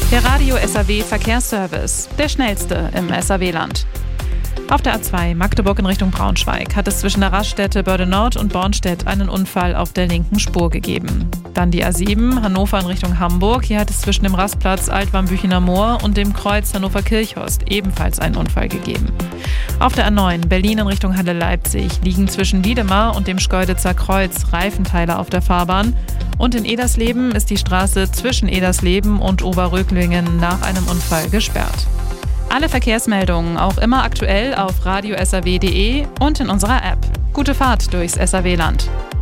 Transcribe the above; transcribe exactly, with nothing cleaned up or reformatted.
Der Radio S A W Verkehrsservice, der schnellste im S A W-Land. Auf der A zwei Magdeburg in Richtung Braunschweig hat es zwischen der Raststätte Börde-Nord und Bornstedt einen Unfall auf der linken Spur gegeben. Dann die A sieben Hannover in Richtung Hamburg. Hier hat es zwischen dem Rastplatz Altwarmbüchener Moor und dem Kreuz Hannover-Kirchhorst ebenfalls einen Unfall gegeben. Auf der A neun Berlin in Richtung Halle-Leipzig liegen zwischen Wiedemar und dem Schkeuditzer Kreuz Reifenteile auf der Fahrbahn. Und in Edersleben ist die Straße zwischen Edersleben und Oberröglingen nach einem Unfall gesperrt. Alle Verkehrsmeldungen auch immer aktuell auf radio s a w punkt d e und in unserer App. Gute Fahrt durchs S A W-Land.